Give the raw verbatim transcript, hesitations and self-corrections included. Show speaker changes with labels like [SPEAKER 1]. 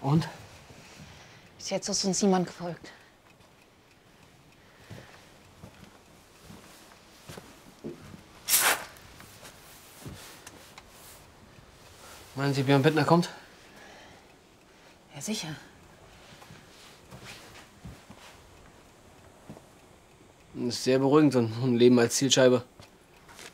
[SPEAKER 1] Und?
[SPEAKER 2] Bis jetzt ist uns niemand gefolgt.
[SPEAKER 1] Meinen Sie, Björn Bittner kommt?
[SPEAKER 2] Ja, sicher.
[SPEAKER 1] Das ist sehr beruhigend, so ein Leben als Zielscheibe.